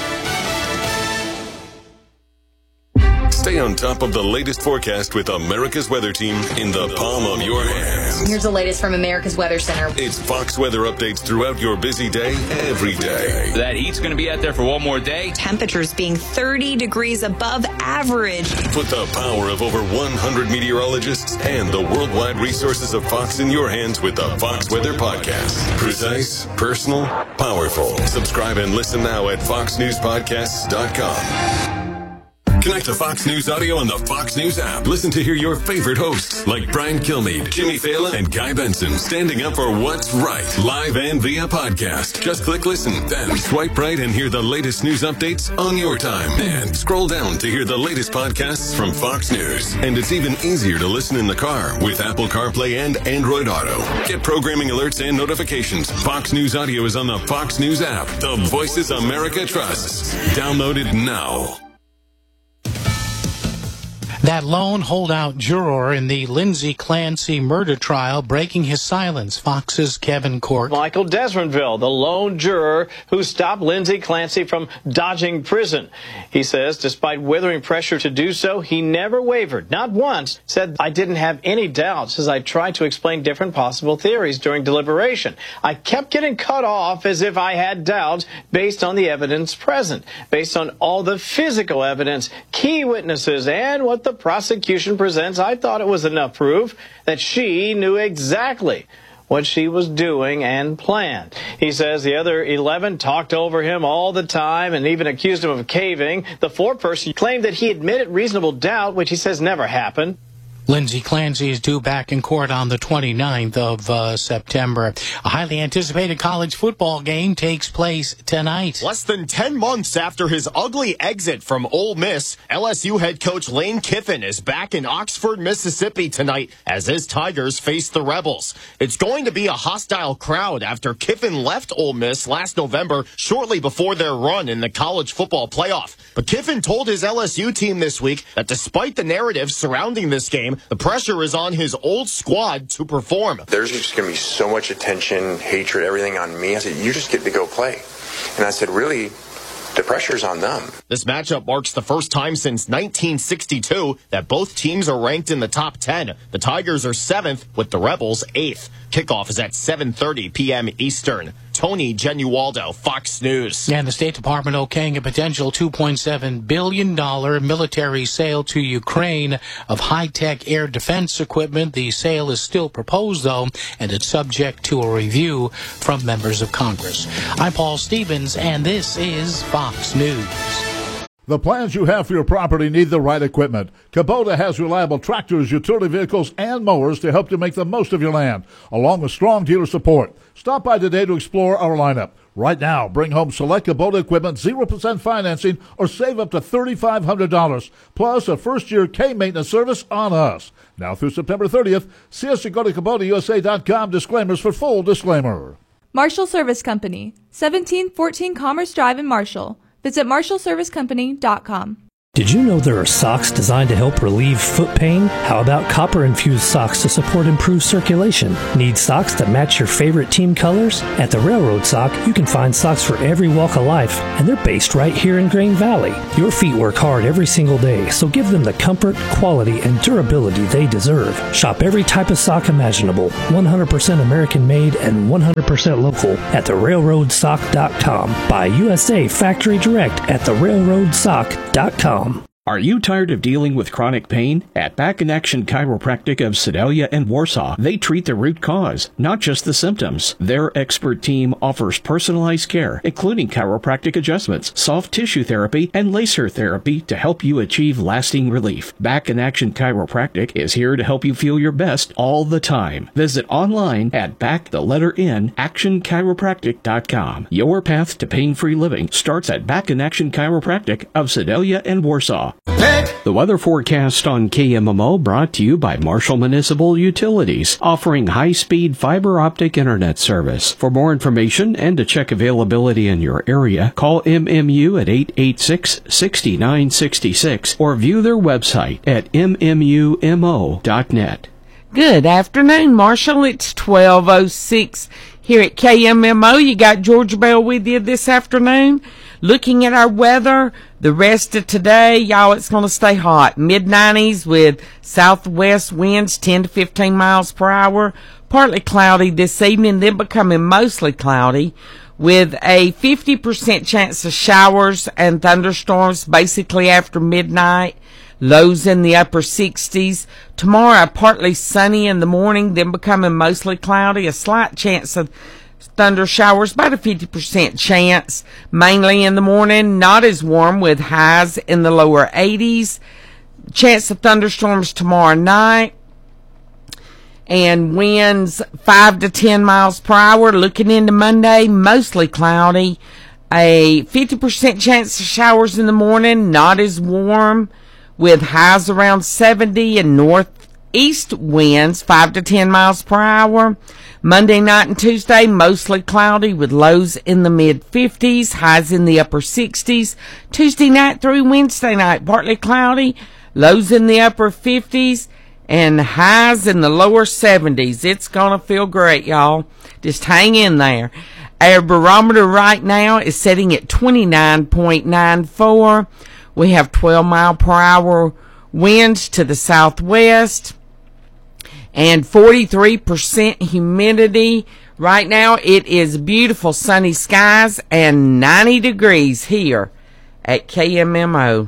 Stay on top of the latest forecast with America's Weather Team in the palm of your hands. Here's the latest from America's Weather Center. It's Fox weather updates throughout your busy day, every day. That heat's going to be out there for one more day. Temperatures being thirty degrees above average. Put the power of over one hundred meteorologists and the worldwide resources of Fox in your hands with the Fox Weather Podcast. Precise, personal, powerful. Subscribe and listen now at fox news podcasts dot com. Connect to Fox News Audio on the Fox News app. Listen to hear your favorite hosts like Brian Kilmeade, Jimmy Fallon, and Guy Benson standing up for what's right, live and via podcast. Just click listen, then swipe right and hear the latest news updates on your time. And scroll down to hear the latest podcasts from Fox News. And it's even easier to listen in the car with Apple CarPlay and Android Auto. Get programming alerts and notifications. Fox News Audio is on the Fox News app. The voices America trusts. Download it now. That lone holdout juror in the Lindsay Clancy murder trial breaking his silence. Fox's Kevin Cork. Michael Desmondville, the lone juror who stopped Lindsay Clancy from dodging prison. He says despite withering pressure to do so, he never wavered, not once. Said, I didn't have any doubts as I tried to explain different possible theories during deliberation. I kept getting cut off as if I had doubts based on the evidence present, based on all the physical evidence, key witnesses, and what the prosecution presents. I thought it was enough proof that she knew exactly what she was doing and planned. He says the other eleven talked over him all the time and even accused him of caving. The foreperson claimed that he admitted reasonable doubt, which he says never happened. Lindsey Clancy is due back in court on the twenty-ninth of uh, September. A highly anticipated college football game takes place tonight. Less than ten months after his ugly exit from Ole Miss, L S U head coach Lane Kiffin is back in Oxford, Mississippi tonight as his Tigers face the Rebels. It's going to be a hostile crowd after Kiffin left Ole Miss last November, shortly before their run in the college football playoff. But Kiffin told his L S U team this week that despite the narrative surrounding this game, the pressure is on his old squad to perform. There's just going to be so much attention, hatred, everything on me. I said, you just get to go play. And I said, really, the pressure's on them. This matchup marks the first time since nineteen sixty-two that both teams are ranked in the top ten. The Tigers are seventh, with the Rebels eighth. Kickoff is at seven thirty p.m. Eastern. Tony Genualdo, Fox News. And the State Department okaying a potential two point seven billion dollars military sale to Ukraine of high-tech air defense equipment. The sale is still proposed, though, and it's subject to a review from members of Congress. I'm Paul Stevens, and this is Fox News. The plans you have for your property need the right equipment. Kubota has reliable tractors, utility vehicles, and mowers to help you make the most of your land, along with strong dealer support. Stop by today to explore our lineup. Right now, bring home select Kubota equipment, zero percent financing, or save up to three thousand five hundred dollars, plus a first-year K-maintenance service on us. Now through September thirtieth, see us at go to Kubota U S A dot com. Disclaimers for full disclaimer. Marshall Service Company, seventeen fourteen Commerce Drive in Marshall. Visit marshall service company dot com. Did you know there are socks designed to help relieve foot pain? How about copper-infused socks to support improved circulation? Need socks that match your favorite team colors? At the Railroad Sock, you can find socks for every walk of life, and they're based right here in Grain Valley. Your feet work hard every single day, so give them the comfort, quality, and durability they deserve. Shop every type of sock imaginable, one hundred percent American-made and one hundred percent local at the railroad sock dot com. Buy U S A Factory Direct at the railroad sock dot com. Are you tired of dealing with chronic pain? At Back in Action Chiropractic of Sedalia and Warsaw, they treat the root cause, not just the symptoms. Their expert team offers personalized care, including chiropractic adjustments, soft tissue therapy, and laser therapy to help you achieve lasting relief. Back in Action Chiropractic is here to help you feel your best all the time. Visit online at back the letter N action chiropractic dot com. Your path to pain-free living starts at Back in Action Chiropractic of Sedalia and Warsaw. The weather forecast on K M M O brought to you by Marshall Municipal Utilities, offering high-speed fiber optic internet service. For more information and to check availability in your area, call M M U at eight eight six, six nine six six or view their website at m m u m o dot net. Good afternoon, Marshall. It's twelve oh six here at K M M O. You got Georgia Bell with you this afternoon. Looking at our weather, the rest of today, y'all, it's going to stay hot. mid nineties with southwest winds ten to fifteen miles per hour. Partly cloudy this evening, then becoming mostly cloudy with a fifty percent chance of showers and thunderstorms basically after midnight. Lows in the upper sixties. Tomorrow, partly sunny in the morning, then becoming mostly cloudy. A slight chance of thunder showers, about a fifty percent chance, mainly in the morning. Not as warm with highs in the lower eighties. Chance of thunderstorms tomorrow night. And winds five to ten miles per hour. Looking into Monday, mostly cloudy. A fifty percent chance of showers in the morning, not as warm, with highs around seventy and northeast winds five to ten miles per hour. Monday night and Tuesday, mostly cloudy with lows in the mid fifties, highs in the upper sixties. Tuesday night through Wednesday night, partly cloudy, lows in the upper fifties, and highs in the lower seventies. It's going to feel great, y'all. Just hang in there. Our barometer right now is setting at twenty-nine point nine four. We have twelve mile per hour winds to the southwest and forty-three percent humidity. Right now it is beautiful sunny skies and ninety degrees here at K M M O.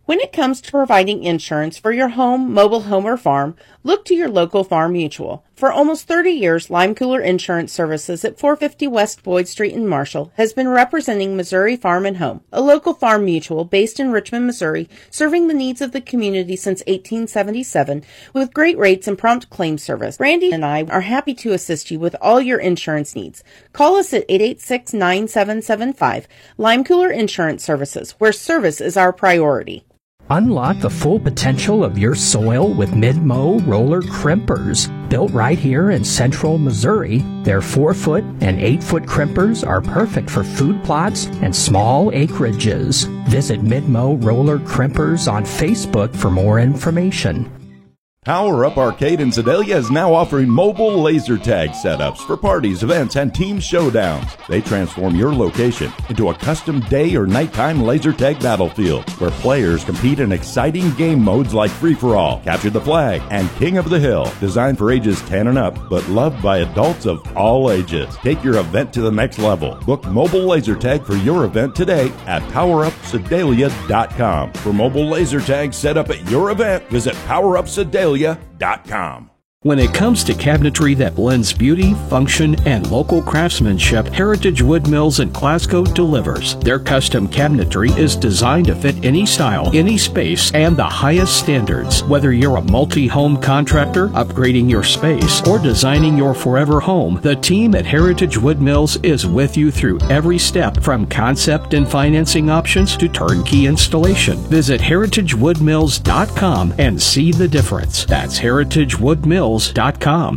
When it comes to providing insurance for your home, mobile home, or farm, look to your local Farm Mutual. For almost thirty years, Lime Cooler Insurance Services at four fifty West Boyd Street in Marshall has been representing Missouri Farm and Home, a local farm mutual based in Richmond, Missouri, serving the needs of the community since eighteen seventy-seven with great rates and prompt claim service. Brandy and I are happy to assist you with all your insurance needs. Call us at eight eight six, nine seven seven five. Lime Cooler Insurance Services, where service is our priority. Unlock the full potential of your soil with Mid-Mow roller crimpers. Built right here in central Missouri, their four foot and eight foot crimpers are perfect for food plots and small acreages. Visit Mid-Mow roller crimpers on Facebook for more information. Power Up Arcade in Sedalia is now offering mobile laser tag setups for parties, events, and team showdowns. They transform your location into a custom day or nighttime laser tag battlefield where players compete in exciting game modes like Free-for-All, Capture the Flag, and King of the Hill. Designed for ages ten and up, but loved by adults of all ages. Take your event to the next level. Book mobile laser tag for your event today at power up sedalia dot com. For mobile laser tag set up at your event, visit power up sedalia dot com. When it comes to cabinetry that blends beauty, function, and local craftsmanship, Heritage Wood Mills in Glasgow delivers. Their custom cabinetry is designed to fit any style, any space, and the highest standards. Whether you're a multi-home contractor, upgrading your space, or designing your forever home, the team at Heritage Wood Mills is with you through every step, from concept and financing options to turnkey installation. Visit heritage wood mills dot com and see the difference. That's heritage wood mills dot com.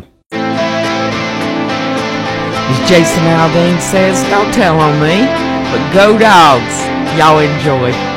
As Jason Aldean says, don't tell on me, but go Dogs. Y'all enjoy.